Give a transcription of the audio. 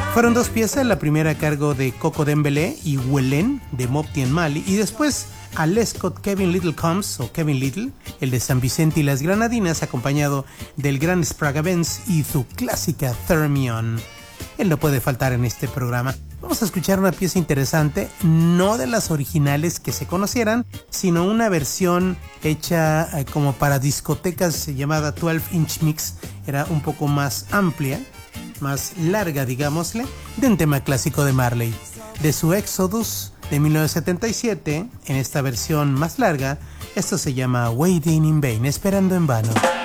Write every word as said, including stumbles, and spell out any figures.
Fueron dos piezas, la primera a cargo de Coco Dembélé y Welen de Mopti and Mali, y después a Lescott Kevin Little Combs o Kevin Little, el de San Vicente y las Granadinas, acompañado del gran Sprague Benz y su clásica Thermion. Él no puede faltar en este programa. Vamos a escuchar una pieza interesante, no de las originales que se conocieran, sino una versión hecha eh, como para discotecas llamada doce inch Mix. Era un poco más amplia, más larga, digámosle, de un tema clásico de Marley. De su Exodus de mil novecientos setenta y siete, en esta versión más larga, esto se llama Waiting in Vain, esperando en vano.